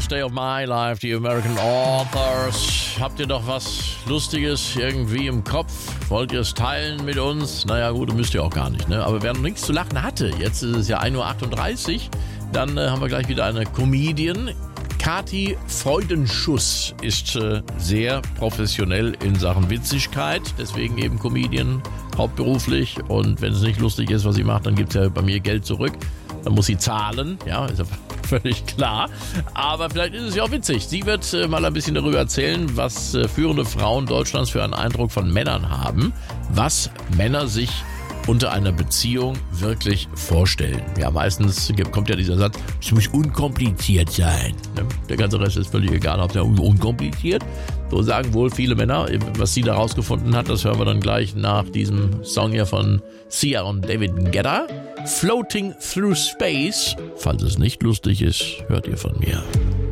Last Day of My Life, die American Authors. Habt ihr doch was Lustiges irgendwie im Kopf? Wollt ihr es teilen mit uns? Naja gut, müsst ihr auch gar nicht, ne? Aber wer noch nichts zu lachen hatte, jetzt ist es ja 1:38 Uhr, dann haben wir gleich wieder eine Comedian. Kathi Freudenschuss ist sehr professionell in Sachen Witzigkeit, deswegen eben Comedian hauptberuflich. Und wenn es nicht lustig ist, was sie macht, dann gibt es ja bei mir Geld zurück. Dann muss sie zahlen, ja, ist ja völlig klar. Aber vielleicht ist es ja auch witzig. Sie wird mal ein bisschen darüber erzählen, was führende Frauen Deutschlands für einen Eindruck von Männern haben, was Männer sich unter einer Beziehung wirklich vorstellen. Ja, meistens kommt ja dieser Satz, es muss unkompliziert sein. Der ganze Rest ist völlig egal, ob der unkompliziert. So sagen wohl viele Männer. Was sie da rausgefunden hat, das hören wir dann gleich nach diesem Song hier von Sia und David Guetta. Floating Through Space. Falls es nicht lustig ist, hört ihr von mir.